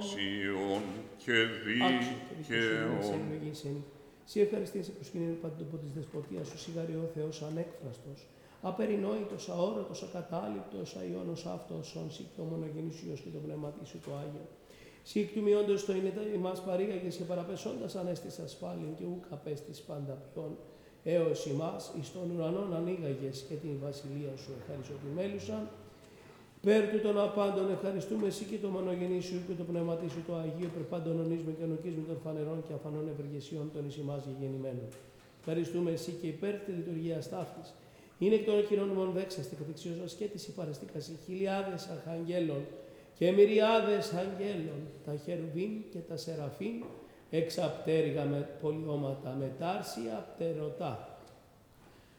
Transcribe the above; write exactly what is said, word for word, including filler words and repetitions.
αξιών και δίκαιων. Σύ ευχαριστήσει προσκυνήν παντοπό της δεσποτείας σου, σιγάρι ο Θεός ανέκφραστος, απερινόητος, αόρατος, ακατάληπτος, αϊώνος αυτός, ον σύ και ο μονογενής σου Υιός και το πνεύματι σου το Άγιο. Σύ εκ του μειόντος το είναι τα ημάς παρήγαγες και παραπεσόντας ανέστης ασφάλιν και ούκ απέστης πάντα ποιόν, έως ημάς εις των ουρανών ανοίγαγες και την βασιλεία σου ευχαριστημέλουσαν. Πέρ του των απάντων ευχαριστούμε εσύ και το μονογενή σου και το πνεύματι σου το Αγίο, περπάντων ονίσμε και ονοκίσμε των φανερών και αφανών ευεργεσιών των εις ημάς γεγεννημένων. Ευχαριστούμε εσύ και υπέρ τη λειτουργία ταύτης. Είναι εκ των χειρόνιμων δέξαστε και δεξιός και της υπαρεστήκασι χιλιάδες αρχαγγέλων και μυριάδες αγγέλων, τα χερουβίν και τα σεραφίν, εξαπτέρυγα με πολιώματα, με τάρσια πτερωτά.